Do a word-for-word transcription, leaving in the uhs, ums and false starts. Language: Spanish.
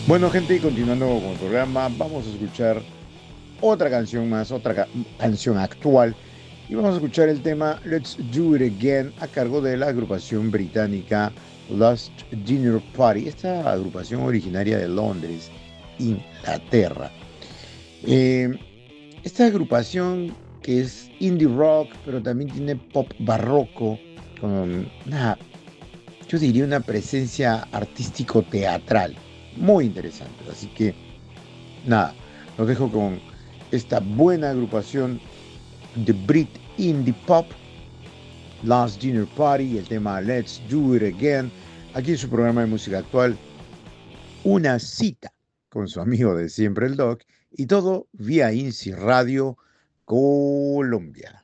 Bueno, gente, y continuando con el programa, vamos a escuchar otra canción más, otra ca- canción actual. Y vamos a escuchar el tema Let's Do It Again a cargo de la agrupación británica Last Dinner Party, esta agrupación originaria de Londres, Inglaterra. Eh, Esta agrupación que es indie rock, pero también tiene pop barroco, con una, yo diría una presencia artístico-teatral muy interesante. Así que nada, los dejo con esta buena agrupación de Brit Indie Pop, Last Dinner Party y el tema Let's Do It Again, aquí en su programa de música actual, una cita con su amigo de siempre, el Doc, y todo vía INSI Radio Colombia.